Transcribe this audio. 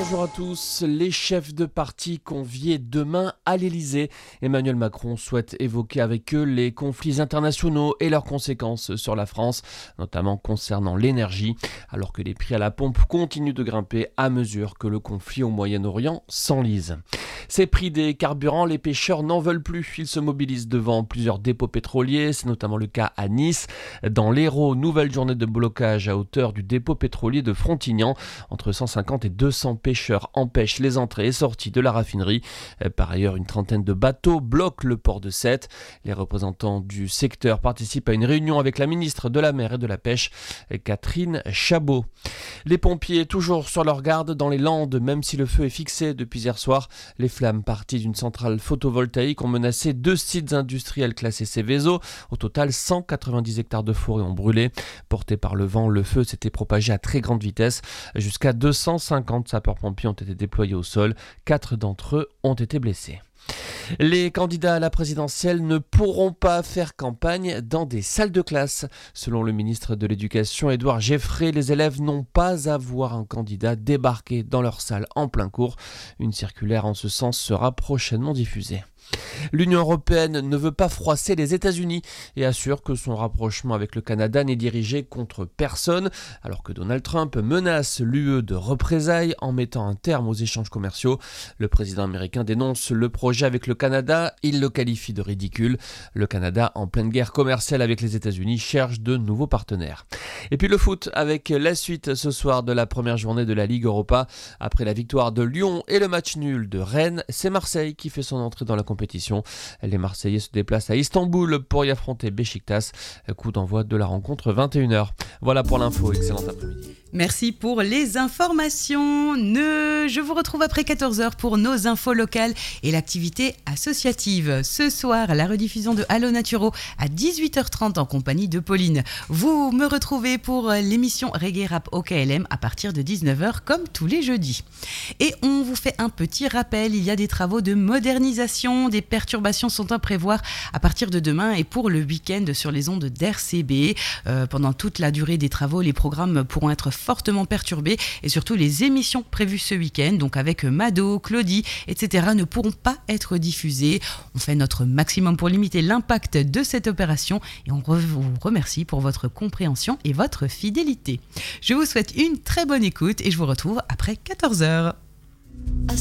Bonjour à tous. Les chefs de parti conviés demain à l'Elysée. Emmanuel Macron souhaite évoquer avec eux les conflits internationaux et leurs conséquences sur la France, notamment concernant l'énergie, alors que les prix à la pompe continuent de grimper à mesure que le conflit au Moyen-Orient s'enlise. Ces prix des carburants, les pêcheurs n'en veulent plus. Ils se mobilisent devant plusieurs dépôts pétroliers. C'est notamment le cas à Nice. Dans l'Hérault, nouvelle journée de blocage à hauteur du dépôt pétrolier de Frontignan. Entre 150 et 200 pêcheurs empêchent les entrées et sorties de la raffinerie. Par ailleurs, une trentaine de bateaux bloquent le port de Sète. Les représentants du secteur participent à une réunion avec la ministre de la Mer et de la Pêche, Catherine Chabot. Les pompiers toujours sur leur garde dans les Landes, même si le feu est fixé depuis hier soir. Les flammes parties d'une centrale photovoltaïque ont menacé 2 sites industriels classés Seveso. Au total, 190 hectares de forêt ont brûlé. Porté par le vent, le feu s'était propagé à très grande vitesse. Jusqu'à 250 sapeurs-pompiers ont été déployés au sol. 4 d'entre eux ont été blessés. Les candidats à la présidentielle ne pourront pas faire campagne dans des salles de classe. Selon le ministre de l'Éducation, Édouard Geffray, les élèves n'ont pas à voir un candidat débarquer dans leur salle en plein cours. Une circulaire en ce sens sera prochainement diffusée. L'Union européenne ne veut pas froisser les États-Unis et assure que son rapprochement avec le Canada n'est dirigé contre personne, alors que Donald Trump menace l'UE de représailles en mettant un terme aux échanges commerciaux. Le président américain dénonce le projet avec le Canada, il le qualifie de ridicule. Le Canada, en pleine guerre commerciale avec les États-Unis, cherche de nouveaux partenaires. Et puis le foot avec la suite ce soir de la première journée de la Ligue Europa. Après la victoire de Lyon et le match nul de Rennes, c'est Marseille qui fait son entrée dans la compétition. Les Marseillais se déplacent à Istanbul pour y affronter Beşiktaş. Coup d'envoi de la rencontre 21h. Voilà pour l'info. Excellent après-midi. Merci pour les informations. Je vous retrouve après 14h pour nos infos locales et l'activité associative. Ce soir, la rediffusion de Allo Naturo à 18h30 en compagnie de Pauline. Vous me retrouvez pour l'émission Reggae Rap au KLM à partir de 19h comme tous les jeudis. Et on vous fait un petit rappel, il y a des travaux de modernisation, des perturbations sont à prévoir à partir de demain et pour le week-end sur les ondes d'RCB. Pendant toute la durée des travaux, les programmes pourront être fortement perturbés et surtout les émissions prévues ce week-end, donc avec Mado, Claudie, etc. ne pourront pas être diffusées. On fait notre maximum pour limiter l'impact de cette opération et on vous remercie pour votre compréhension et votre fidélité. Je vous souhaite une très bonne écoute et je vous retrouve après 14h.